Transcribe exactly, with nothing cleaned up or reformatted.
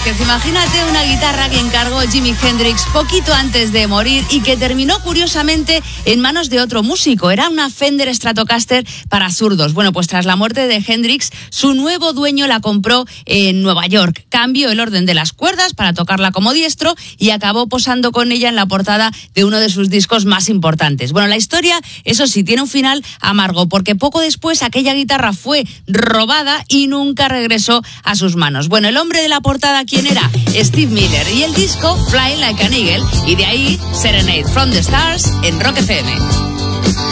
Vázquez, imagínate una guitarra que encargó Jimi Hendrix poquito antes de morir y que terminó curiosamente en manos de otro músico. Era una Fender Stratocaster para zurdos. Bueno, pues tras la muerte de Hendrix, su nuevo dueño la compró en Nueva York. Cambió el orden de las cuerdas para tocarla como diestro y acabó posando con ella en la portada de uno de sus discos más importantes. Bueno, la historia, eso sí, tiene un final amargo porque poco después aquella guitarra fue robada y nunca regresó a sus manos. Bueno, el hombre de la portada, ¿quién era? Steve Miller. Y el disco Fly Like an Eagle, y de ahí Serenade from the Stars en Rock F M.